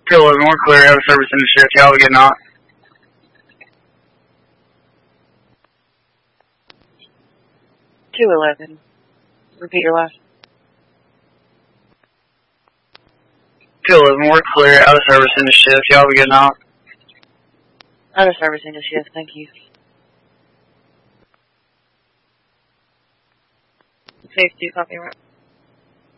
211, we're clear out of service in the shift. Y'all have a good night. 211. Repeat your last. 211, we're clear out of service in the shift. Y'all have a good night. Out of service in the shift, thank you. Phase 2, copy, right.